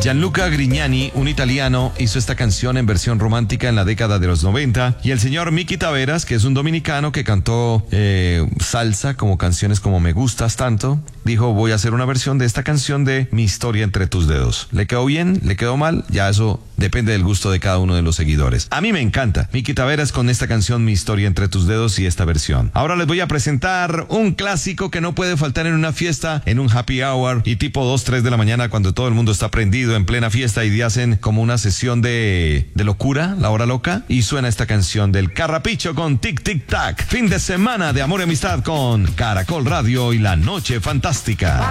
Gianluca Grignani, un italiano, hizo esta canción en versión romántica en la década de los 90. Y el señor Miki Taveras, que es un dominicano que cantó salsa como canciones como Me Gustas Tanto, dijo: voy a hacer una versión de esta canción de Mi Historia Entre Tus Dedos. ¿Le quedó bien? ¿Le quedó mal? Ya eso depende del gusto de cada uno de los seguidores. A mí me encanta Miki Taveras con esta canción Mi Historia Entre Tus Dedos y esta versión. Ahora les voy a presentar un clásico que no puede faltar en una fiesta, en un happy hour y tipo 2, 3 de la mañana, cuando todo el mundo está prendido en plena fiesta y hacen como una sesión de locura, la hora loca, y suena esta canción del Carrapicho con Tic Tic Tac. Fin de semana de amor y amistad con Caracol Radio y La Noche Fantástica.